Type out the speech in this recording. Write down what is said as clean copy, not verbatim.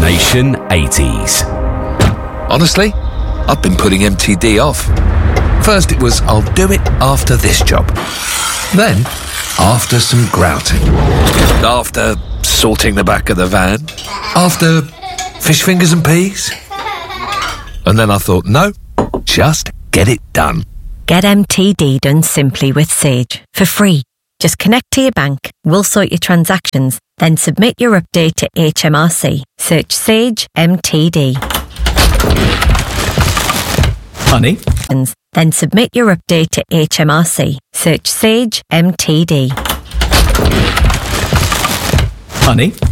Generation 80s. Honestly, I've been putting MTD off. First it was, I'll do it after this job. Then, after some grouting. After sorting the back of the van. After fish fingers and peas. And then I thought, no, just get it done. Get MTD done simply with Sage, for free. Just connect to your bank, we'll sort your transactions, then submit your update to HMRC. Search Sage MTD. Honey? Then submit your update to HMRC. Search Sage MTD. Honey?